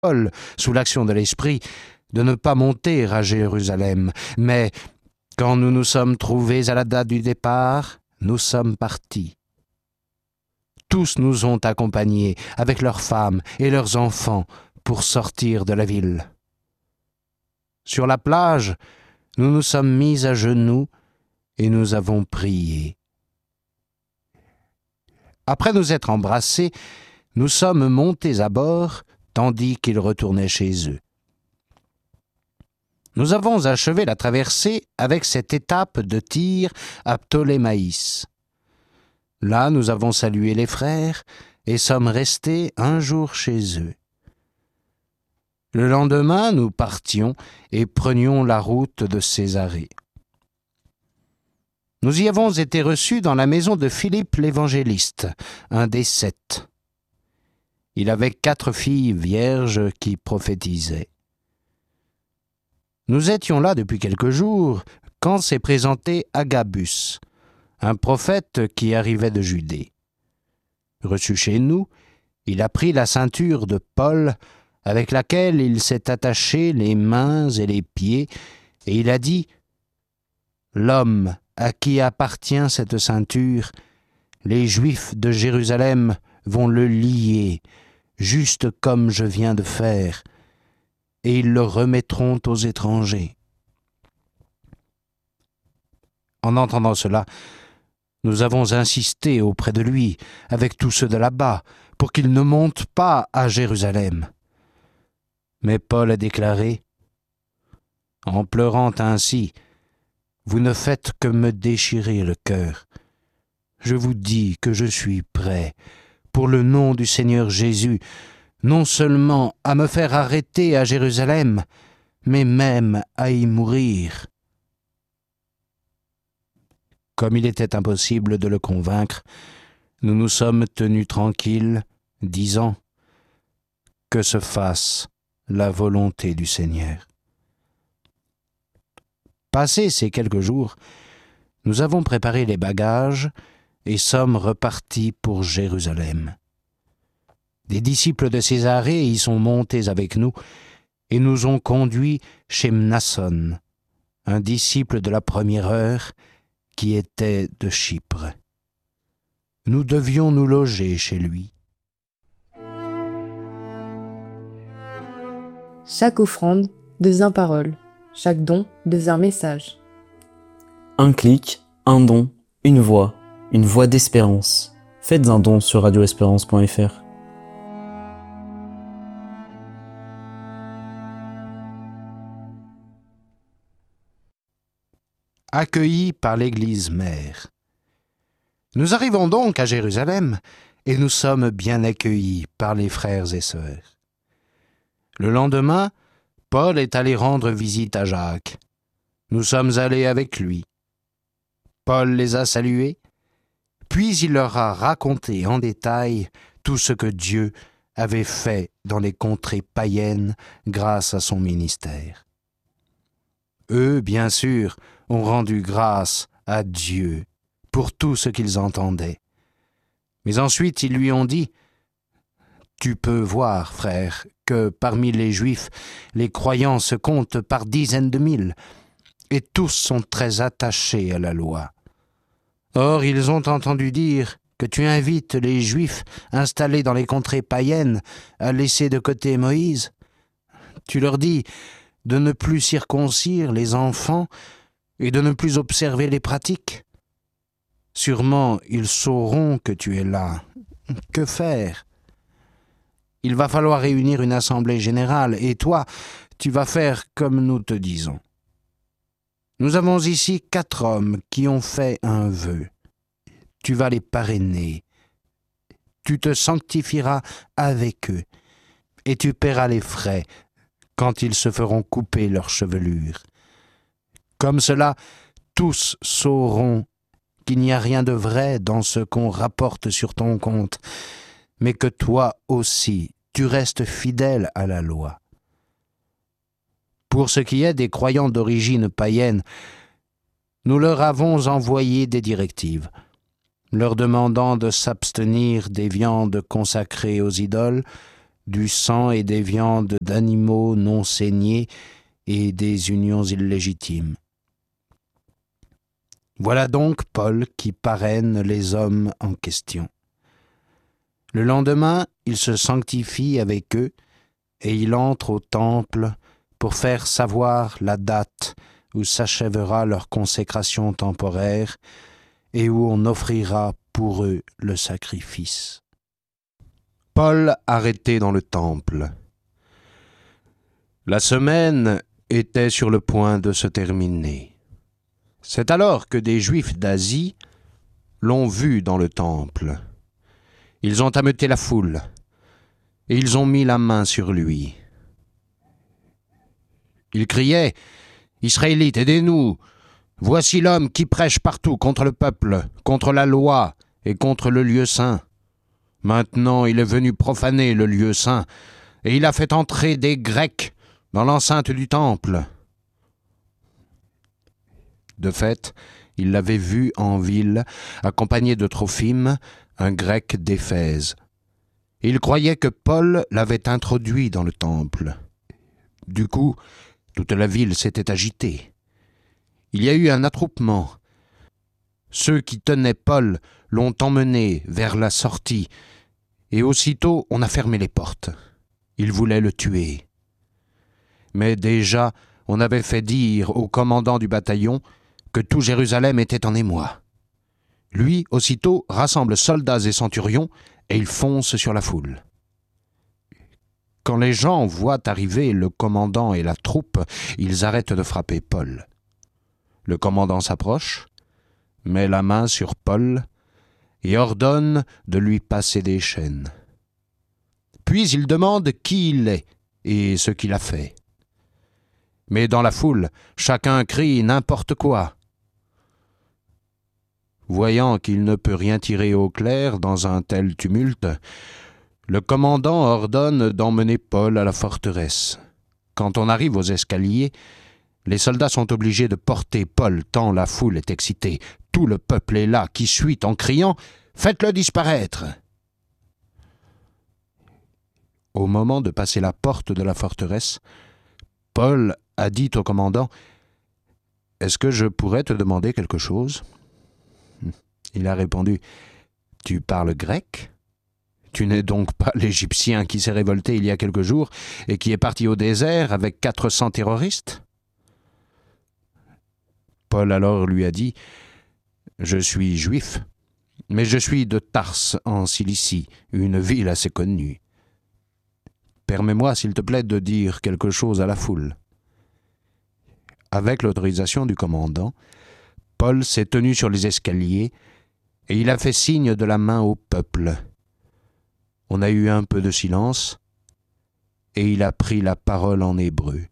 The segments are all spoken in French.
Paul, sous l'action de l'Esprit, de ne pas monter à Jérusalem, mais quand nous nous sommes trouvés à la date du départ, nous sommes partis. Tous nous ont accompagnés avec leurs femmes et leurs enfants pour sortir de la ville. Sur la plage, nous nous sommes mis à genoux et nous avons prié. Après nous être embrassés, nous sommes montés à bord tandis qu'ils retournaient chez eux. Nous avons achevé la traversée avec cette étape de Tyr à Ptolémaïs. Là, nous avons salué les frères et sommes restés un jour chez eux. Le lendemain, nous partions et prenions la route de Césarée. Nous y avons été reçus dans la maison de Philippe l'évangéliste, un des 7. Il avait 4 filles vierges qui prophétisaient. Nous étions là depuis quelques jours quand s'est présenté Agabus, un prophète qui arrivait de Judée. Reçu chez nous, il a pris la ceinture de Paul avec laquelle il s'est attaché les mains et les pieds, et il a dit « L'homme à qui appartient cette ceinture, les Juifs de Jérusalem vont le lier, juste comme je viens de faire, et ils le remettront aux étrangers. » En entendant cela, nous avons insisté auprès de lui, avec tous ceux de là-bas, pour qu'il ne monte pas à Jérusalem. Mais Paul a déclaré, en pleurant ainsi, « Vous ne faites que me déchirer le cœur. Je vous dis que je suis prêt, pour le nom du Seigneur Jésus, non seulement à me faire arrêter à Jérusalem, mais même à y mourir. » Comme il était impossible de le convaincre, nous nous sommes tenus tranquilles, disant « Que se fasse la volonté du Seigneur. » Passés ces quelques jours, nous avons préparé les bagages et sommes repartis pour Jérusalem. Des disciples de Césarée y sont montés avec nous et nous ont conduits chez Mnason, un disciple de la première heure qui était de Chypre. Nous devions nous loger chez lui. Chaque offrande devient parole, chaque don devient message. Un clic, un don, une voix d'espérance. Faites un don sur radioespérance.fr. Accueillis par l'Église mère. Nous arrivons donc à Jérusalem et nous sommes bien accueillis par les frères et sœurs. Le lendemain, Paul est allé rendre visite à Jacques. Nous sommes allés avec lui. Paul les a salués, puis il leur a raconté en détail tout ce que Dieu avait fait dans les contrées païennes grâce à son ministère. Eux, bien sûr, ont rendu grâce à Dieu pour tout ce qu'ils entendaient. Mais ensuite, ils lui ont dit « Tu peux voir, frère, que parmi les Juifs, les croyants se comptent par dizaines de mille, et tous sont très attachés à la loi. Or, ils ont entendu dire que tu invites les Juifs installés dans les contrées païennes à laisser de côté Moïse. Tu leur dis de ne plus circoncire les enfants et de ne plus observer les pratiques. Sûrement, ils sauront que tu es là. Que faire ? Il va falloir réunir une assemblée générale, et toi, tu vas faire comme nous te disons. Nous avons ici 4 hommes qui ont fait un vœu. Tu vas les parrainer. Tu te sanctifieras avec eux, et tu paieras les frais quand ils se feront couper leurs chevelures. Comme cela, tous sauront qu'il n'y a rien de vrai dans ce qu'on rapporte sur ton compte, mais que toi aussi, tu restes fidèle à la loi. Pour ce qui est des croyants d'origine païenne, nous leur avons envoyé des directives, leur demandant de s'abstenir des viandes consacrées aux idoles, du sang et des viandes d'animaux non saignés et des unions illégitimes. Voilà donc Paul qui parraine les hommes en question. Le lendemain, il se sanctifie avec eux et il entre au temple pour faire savoir la date où s'achèvera leur consécration temporaire et où on offrira pour eux le sacrifice. Paul arrêté dans le temple. La semaine était sur le point de se terminer. C'est alors que des Juifs d'Asie l'ont vu dans le temple. Ils ont ameuté la foule et ils ont mis la main sur lui. Ils criaient « Israélites, aidez-nous! Voici l'homme qui prêche partout contre le peuple, contre la loi et contre le lieu saint. Maintenant, il est venu profaner le lieu saint et il a fait entrer des Grecs dans l'enceinte du temple. » De fait, il l'avait vu en ville, accompagné de Trophime, un Grec d'Éphèse. Il croyait que Paul l'avait introduit dans le temple. Du coup, toute la ville s'était agitée. Il y a eu un attroupement. Ceux qui tenaient Paul l'ont emmené vers la sortie, et aussitôt on a fermé les portes. Ils voulaient le tuer. Mais déjà, on avait fait dire au commandant du bataillon que tout Jérusalem était en émoi. Lui, aussitôt, rassemble soldats et centurions, et il fonce sur la foule. Quand les gens voient arriver le commandant et la troupe, ils arrêtent de frapper Paul. Le commandant s'approche, met la main sur Paul et ordonne de lui passer des chaînes. Puis il demande qui il est et ce qu'il a fait. Mais dans la foule, chacun crie n'importe quoi. Voyant qu'il ne peut rien tirer au clair dans un tel tumulte, le commandant ordonne d'emmener Paul à la forteresse. Quand on arrive aux escaliers, les soldats sont obligés de porter Paul tant la foule est excitée. Tout le peuple est là, qui suit en criant « Faites-le disparaître !» Au moment de passer la porte de la forteresse, Paul a dit au commandant « Est-ce que je pourrais te demander quelque chose ?» Il a répondu « Tu parles grec ? Tu n'es donc pas l'Égyptien qui s'est révolté il y a quelques jours et qui est parti au désert avec 400 terroristes ?» Paul alors lui a dit « Je suis juif, mais je suis de Tarse en Cilicie, une ville assez connue. Permets-moi, s'il te plaît, de dire quelque chose à la foule. » Avec l'autorisation du commandant, Paul s'est tenu sur les escaliers et il a fait signe de la main au peuple. On a eu un peu de silence et il a pris la parole en hébreu.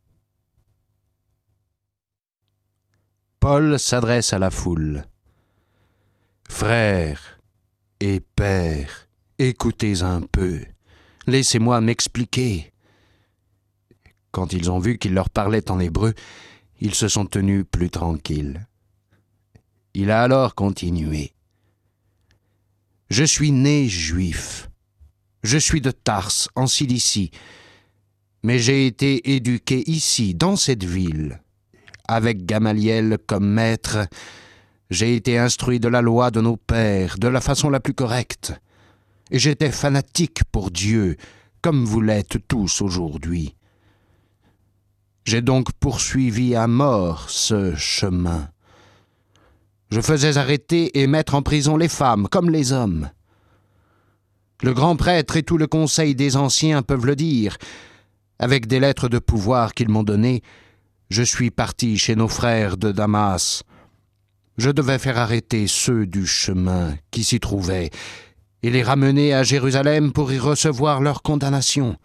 Paul s'adresse à la foule. « Frères et pères, écoutez un peu, laissez-moi m'expliquer. » Quand ils ont vu qu'il leur parlait en hébreu, ils se sont tenus plus tranquilles. Il a alors continué. « Je suis né juif. Je suis de Tarse, en Cilicie, mais j'ai été éduqué ici, dans cette ville. Avec Gamaliel comme maître, j'ai été instruit de la loi de nos pères, de la façon la plus correcte. Et j'étais fanatique pour Dieu, comme vous l'êtes tous aujourd'hui. J'ai donc poursuivi à mort ce chemin. Je faisais arrêter et mettre en prison les femmes comme les hommes. Le grand prêtre et tout le conseil des anciens peuvent le dire. Avec des lettres de pouvoir qu'ils m'ont données, je suis parti chez nos frères de Damas. Je devais faire arrêter ceux du chemin qui s'y trouvaient et les ramener à Jérusalem pour y recevoir leur condamnation.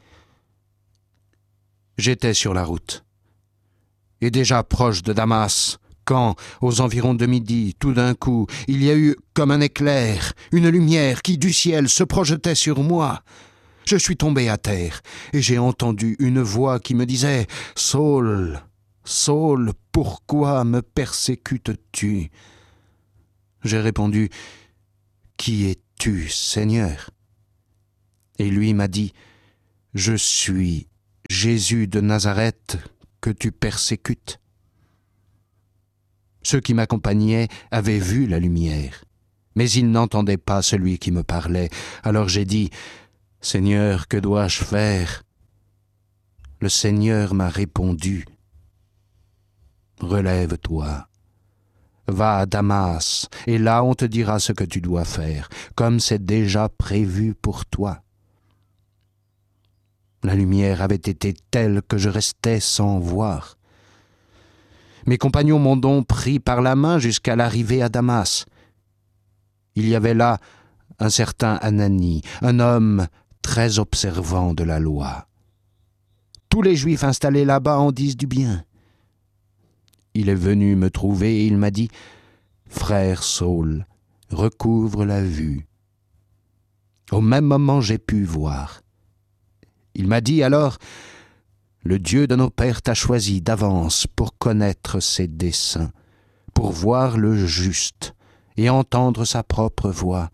J'étais sur la route et déjà proche de Damas, quand, aux environs de midi, tout d'un coup, il y a eu comme un éclair, une lumière qui du ciel se projetait sur moi. Je suis tombé à terre et j'ai entendu une voix qui me disait « Saul, Saul, pourquoi me persécutes-tu » J'ai répondu « Qui es-tu, Seigneur ?» Et lui m'a dit « Je suis Jésus de Nazareth que tu persécutes. » Ceux qui m'accompagnaient avaient vu la lumière, mais ils n'entendaient pas celui qui me parlait. Alors j'ai dit, « Seigneur, que dois-je faire ?» Le Seigneur m'a répondu, « Relève-toi, va à Damas, et là on te dira ce que tu dois faire, comme c'est déjà prévu pour toi. » La lumière avait été telle que je restais sans voir. Mes compagnons m'ont donc pris par la main jusqu'à l'arrivée à Damas. Il y avait là un certain Ananie, un homme très observant de la loi. Tous les Juifs installés là-bas en disent du bien. Il est venu me trouver et il m'a dit « Frère Saul, recouvre la vue. » Au même moment, j'ai pu voir. Il m'a dit alors « Le Dieu de nos pères t'a choisi d'avance pour connaître ses desseins, pour voir le juste et entendre sa propre voix.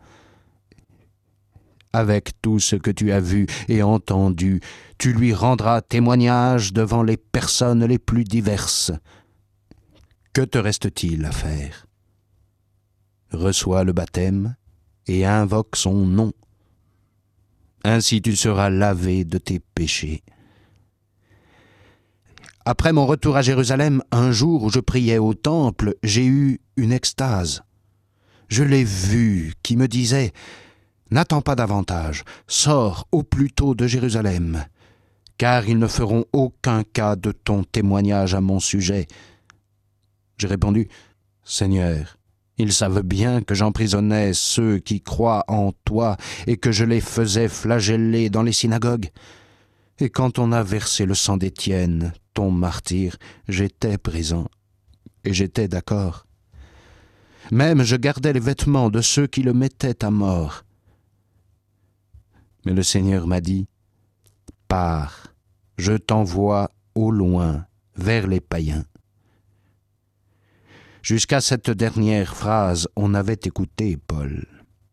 Avec tout ce que tu as vu et entendu, tu lui rendras témoignage devant les personnes les plus diverses. Que te reste-t-il à faire? Reçois le baptême et invoque son nom. Ainsi tu seras lavé de tes péchés. » Après mon retour à Jérusalem, un jour où je priais au temple, j'ai eu une extase. Je l'ai vu qui me disait « N'attends pas davantage, sors au plus tôt de Jérusalem, car ils ne feront aucun cas de ton témoignage à mon sujet. » J'ai répondu « Seigneur, ils savent bien que j'emprisonnais ceux qui croient en toi et que je les faisais flageller dans les synagogues. Et quand on a versé le sang d'Étienne, ton martyr, j'étais présent et j'étais d'accord. Même je gardais les vêtements de ceux qui le mettaient à mort. Mais le Seigneur m'a dit, « Pars, je t'envoie au loin, vers les païens. » Jusqu'à cette dernière phrase, on avait écouté Paul.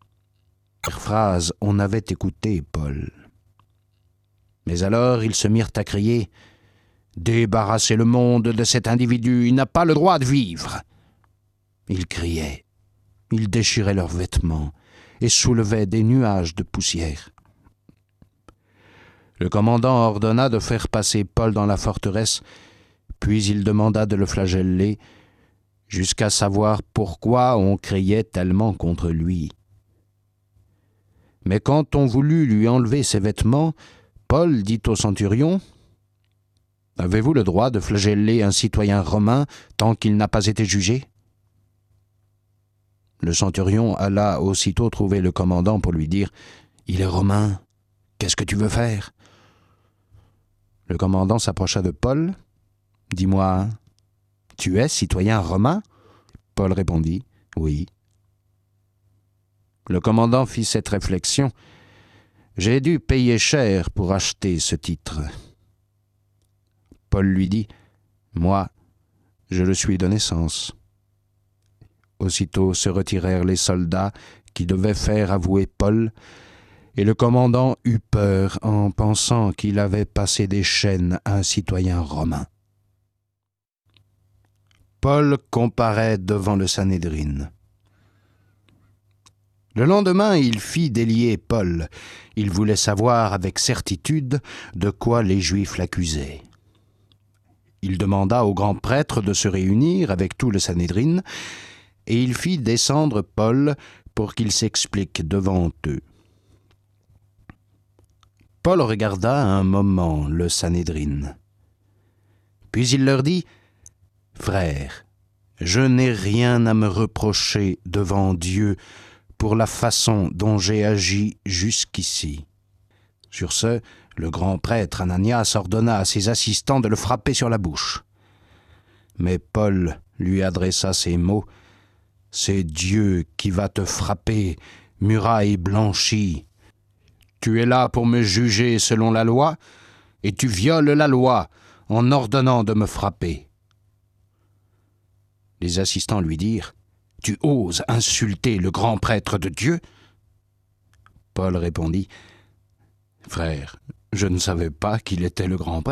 Mais alors ils se mirent à crier, « Débarrassez le monde de cet individu, il n'a pas le droit de vivre !» Ils criaient, ils déchiraient leurs vêtements et soulevaient des nuages de poussière. Le commandant ordonna de faire passer Paul dans la forteresse, puis il demanda de le flageller, jusqu'à savoir pourquoi on criait tellement contre lui. Mais quand on voulut lui enlever ses vêtements, Paul dit au centurion, « Avez-vous le droit de flageller un citoyen romain tant qu'il n'a pas été jugé ?» Le centurion alla aussitôt trouver le commandant pour lui dire, « Il est romain, qu'est-ce que tu veux faire ?» Le commandant s'approcha de Paul, « Dis-moi, tu es citoyen romain ?» Paul répondit, « Oui. » Le commandant fit cette réflexion, « J'ai dû payer cher pour acheter ce titre. » Paul lui dit, « Moi, je le suis de naissance. » Aussitôt se retirèrent les soldats qui devaient faire avouer Paul, et le commandant eut peur en pensant qu'il avait passé des chaînes à un citoyen romain. Paul comparaît devant le Sanhédrin. Le lendemain, il fit délier Paul. Il voulait savoir avec certitude de quoi les Juifs l'accusaient. Il demanda au grand prêtre de se réunir avec tout le Sanhédrin, et il fit descendre Paul pour qu'il s'explique devant eux. Paul regarda un moment le Sanhédrin. Puis il leur dit, « Frères, je n'ai rien à me reprocher devant Dieu pour la façon dont j'ai agi jusqu'ici. » Sur ce, le grand prêtre Ananias ordonna à ses assistants de le frapper sur la bouche. Mais Paul lui adressa ces mots, « C'est Dieu qui va te frapper, muraille blanchie. Tu es là pour me juger selon la loi, et tu violes la loi en ordonnant de me frapper. » Les assistants lui dirent, « Tu oses insulter le grand prêtre de Dieu ?» Paul répondit, « Frère, Je ne savais pas qu'il était le grand-père.